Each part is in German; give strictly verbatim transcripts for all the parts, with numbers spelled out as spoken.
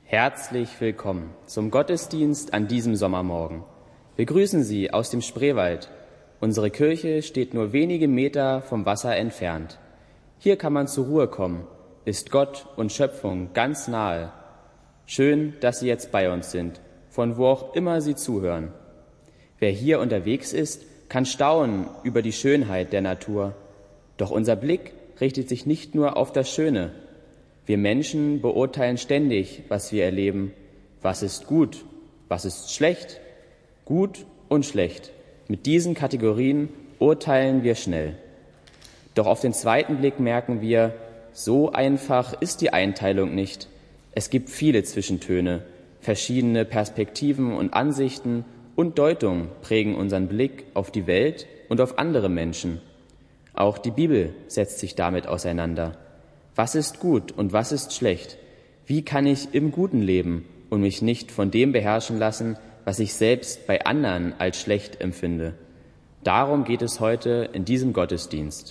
Herzlich willkommen zum Gottesdienst an diesem Sommermorgen. Wir grüßen Sie aus dem Spreewald. Unsere Kirche steht nur wenige Meter vom Wasser entfernt. Hier kann man zur Ruhe kommen, ist Gott und Schöpfung ganz nahe. Schön, dass Sie jetzt bei uns sind, von wo auch immer Sie zuhören. Wer hier unterwegs ist, kann staunen über die Schönheit der Natur. Doch unser Blick richtet sich nicht nur auf das Schöne. Wir Menschen beurteilen ständig, was wir erleben. Was ist gut? Was ist schlecht? Gut und schlecht. Mit diesen Kategorien urteilen wir schnell. Doch auf den zweiten Blick merken wir, so einfach ist die Einteilung nicht. Es gibt viele Zwischentöne, verschiedene Perspektiven und Ansichten und Deutungen prägen unseren Blick auf die Welt und auf andere Menschen. Auch die Bibel setzt sich damit auseinander. Was ist gut und was ist schlecht? Wie kann ich im Guten leben und mich nicht von dem beherrschen lassen, was ich selbst bei anderen als schlecht empfinde? Darum geht es heute in diesem Gottesdienst.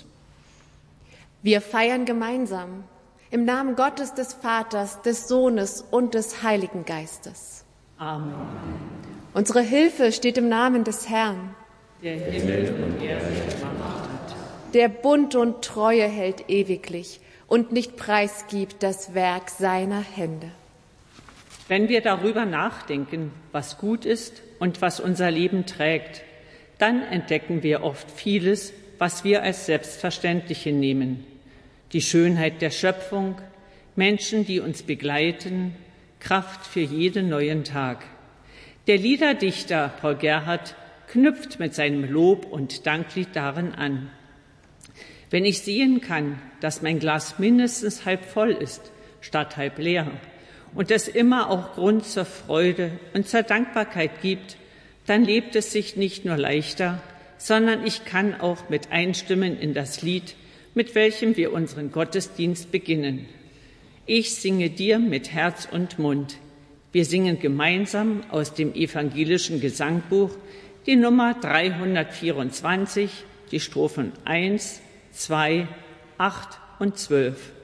Wir feiern gemeinsam im Namen Gottes, des Vaters, des Sohnes und des Heiligen Geistes. Amen. Unsere Hilfe steht im Namen des Herrn, Der Himmel und Erde gemacht hat, der Bund und Treue hält ewiglich und nicht preisgibt das Werk seiner Hände. Wenn wir darüber nachdenken, was gut ist und was unser Leben trägt, dann entdecken wir oft vieles, was wir als selbstverständlich hinnehmen. Die Schönheit der Schöpfung, Menschen, die uns begleiten, Kraft für jeden neuen Tag. Der Liederdichter Paul Gerhardt knüpft mit seinem Lob- und Danklied darin an. Wenn ich sehen kann, dass mein Glas mindestens halb voll ist, statt halb leer, und es immer auch Grund zur Freude und zur Dankbarkeit gibt, dann lebt es sich nicht nur leichter, sondern ich kann auch mit einstimmen in das Lied, mit welchem wir unseren Gottesdienst beginnen. Ich singe dir mit Herz und Mund. Wir singen gemeinsam aus dem evangelischen Gesangbuch die Nummer dreihundertvierundzwanzig, die Strophen eins, zwei, acht und zwölf.